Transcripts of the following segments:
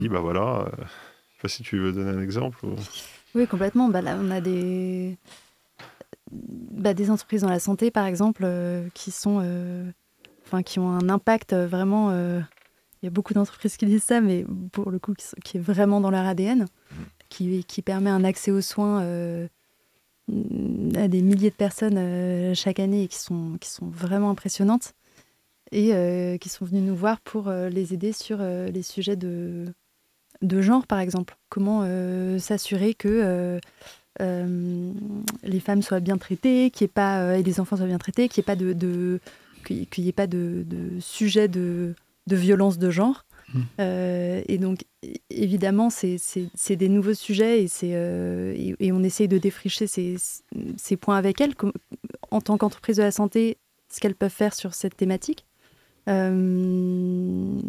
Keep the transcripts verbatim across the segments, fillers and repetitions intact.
bah voilà, euh, je ne sais pas si tu veux donner un exemple. Ou... Oui, complètement. Bah, là, on a des, bah, des entreprises dans la santé, par exemple, euh, qui sont, euh, enfin, qui ont un impact euh, vraiment. euh, Il y a beaucoup d'entreprises qui disent ça, mais pour le coup, qui, sont- qui est vraiment dans leur A D N, qui, qui permet un accès aux soins euh, à des milliers de personnes euh, chaque année et qui sont, qui sont vraiment impressionnantes et euh, qui sont venues nous voir pour euh, les aider sur euh, les sujets de, de genre, par exemple. Comment euh, s'assurer que euh, euh, les femmes soient bien traitées, qu'il y ait pas, euh, et les enfants soient bien traités, qu'il n'y ait pas de, de, qu'il qu'il y ait pas de, de sujet de, de violence de genre. Euh, et donc, é- évidemment, c'est, c'est, c'est des nouveaux sujets et, c'est, euh, et, et on essaye de défricher ces, ces points avec elles, comme- en tant qu'entreprise de la santé, ce qu'elles peuvent faire sur cette thématique. Euh,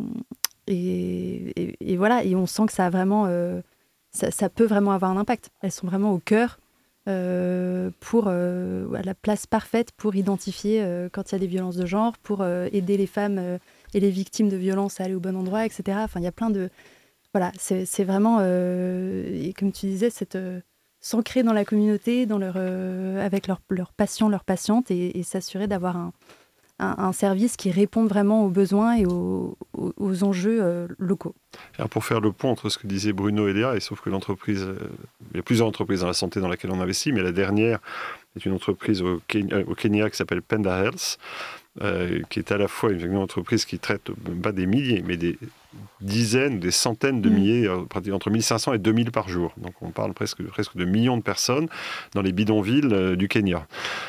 et, et- et voilà, et on sent que ça a vraiment, euh, ça, ça peut vraiment avoir un impact. Elles sont vraiment au cœur euh, pour euh, à la place parfaite pour identifier euh, quand il y a des violences de genre, pour euh, aider les femmes euh, et les victimes de violences à aller au bon endroit, et cetera. Enfin, il y a plein de voilà, c'est, c'est vraiment euh, et comme tu disais, cette euh, s'ancrer dans la communauté, dans leur euh, avec leurs leurs patients, leurs patientes, et, et s'assurer d'avoir un un, un service qui réponde vraiment aux besoins et aux, aux, aux enjeux euh, locaux. Alors pour faire le pont entre ce que disait Bruno et Léa, et sauf que l'entreprise, euh, il y a plusieurs entreprises dans la santé dans laquelle on investit, mais la dernière est une entreprise au Kenya, au Kenya qui s'appelle Penda Health, euh, qui est à la fois une, une entreprise qui traite pas des milliers, mais des dizaines, des centaines de milliers, mmh. pratiquement entre mille cinq cents et deux mille par jour. Donc on parle presque, presque de millions de personnes dans les bidonvilles euh, du Kenya.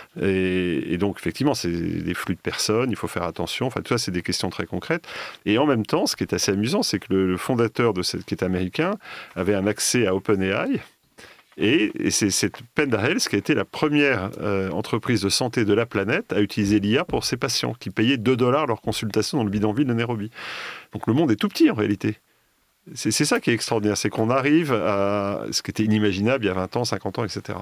Et, et donc effectivement, c'est des flux de personnes, il faut faire attention. Enfin, tout ça, c'est des questions très concrètes. Et en même temps, ce qui est assez amusant, c'est que le, le fondateur de cette, qui est américain avait un accès à OpenAI. Et, et c'est cette Penda Health qui a été la première euh, entreprise de santé de la planète à utiliser l'I A pour ses patients, qui payaient deux dollars leur consultation dans le bidonville de Nairobi. Donc le monde est tout petit en réalité. C'est, c'est ça qui est extraordinaire, c'est qu'on arrive à ce qui était inimaginable il y a vingt ans, cinquante ans, et cetera.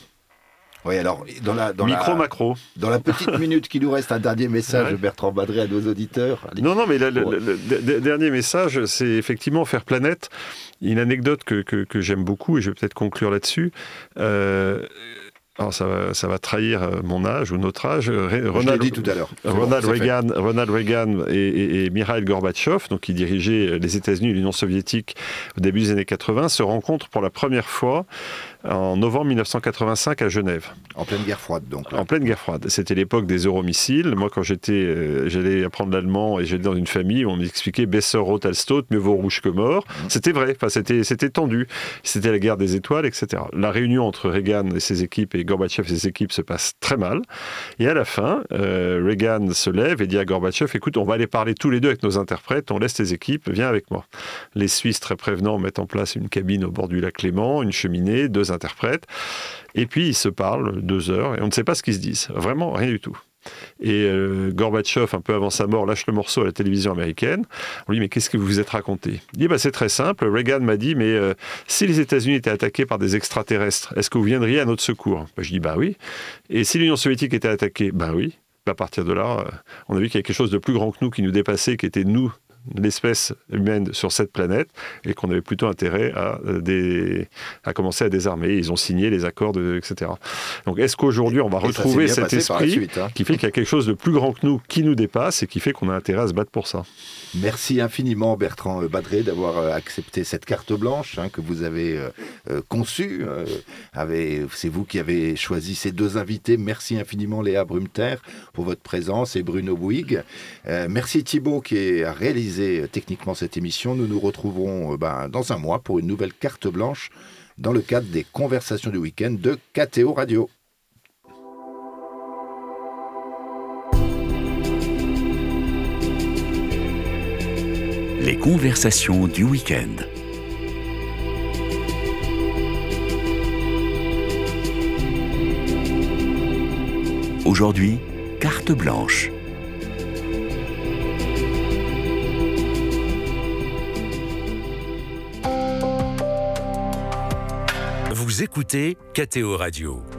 Oui, alors, dans la, dans Micro, la, macro. Dans la petite minute qui nous reste, un dernier message, ouais. Bertrand Badré, à nos auditeurs. Allez. Non, non, mais le, le, le, le dernier message, c'est effectivement faire planète. Une anecdote que, que, que j'aime beaucoup, et je vais peut-être conclure là-dessus. Euh, alors, ça va, ça va trahir mon âge ou notre âge. Ronald, je l'ai dit tout à l'heure. Ronald, bon, Reagan, Ronald Reagan et, et, et Mikhail Gorbatchev, donc qui dirigeaient les États-Unis et l'Union soviétique au début des années quatre-vingts, se rencontrent pour la première fois en novembre mille neuf cent quatre-vingt-cinq à Genève. En pleine guerre froide, donc. Là. En pleine guerre froide. C'était l'époque des euromissiles. Moi, quand j'étais, euh, j'allais apprendre l'allemand et j'étais dans une famille où on m'expliquait « Besser rot als tot », mieux vaut rouge que mort. Mmh. C'était vrai, enfin, c'était, c'était tendu. C'était la guerre des étoiles, et cetera. La réunion entre Reagan et ses équipes et Gorbatchev et ses équipes se passe très mal. Et à la fin, euh, Reagan se lève et dit à Gorbatchev « Écoute, on va aller parler tous les deux avec nos interprètes, on laisse tes équipes, viens avec moi ». Les Suisses, très prévenants, mettent en place une cabine au bord du lac Léman, une cheminée, deux interprètes. Et puis, ils se parlent deux heures et on ne sait pas ce qu'ils se disent. Vraiment, rien du tout. Et euh, Gorbatchev, un peu avant sa mort, lâche le morceau à la télévision américaine. On lui dit « Mais qu'est-ce que vous vous êtes raconté ?» Il dit bah, « C'est très simple. Reagan m'a dit « Mais euh, si les États-Unis étaient attaqués par des extraterrestres, est-ce que vous viendriez à notre secours ?» bah, Je dis « Bah oui. » Et si l'Union soviétique était attaquée ? Bah oui. À partir de là, euh, on a vu qu'il y avait quelque chose de plus grand que nous qui nous dépassait, qui était nous, l'espèce humaine sur cette planète, et qu'on avait plutôt intérêt à, des, à commencer à désarmer. Ils ont signé les accords, de, et cetera. Donc est-ce qu'aujourd'hui on va et retrouver cet esprit suite, hein. qui fait qu'il y a quelque chose de plus grand que nous, qui nous dépasse, et qui fait qu'on a intérêt à se battre pour ça? Merci infiniment Bertrand Badré d'avoir accepté cette carte blanche hein, que vous avez euh, conçue. Euh, avec, c'est vous qui avez choisi ces deux invités. Merci infiniment Léa Brumter pour votre présence et Bruno Bouygues. Euh, merci Thibaut qui a réalisé techniquement cette émission. Nous nous retrouverons euh, ben, dans un mois pour une nouvelle carte blanche dans le cadre des conversations du week-end de K T O Radio. Les conversations du week-end. Aujourd'hui, carte blanche. Vous écoutez K T O Radio.